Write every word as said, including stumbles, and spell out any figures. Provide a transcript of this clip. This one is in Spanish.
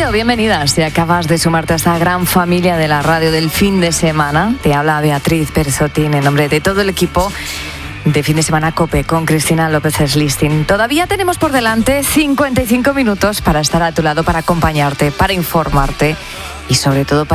Bienvenido, bienvenida. Si acabas de sumarte a esta gran familia de la radio del fin de semana, te habla Beatriz Persotín en nombre de todo el equipo de Fin de Semana COPE con Cristina López Slistin. Todavía tenemos por delante cincuenta y cinco minutos para estar a tu lado, para acompañarte, para informarte y sobre todo para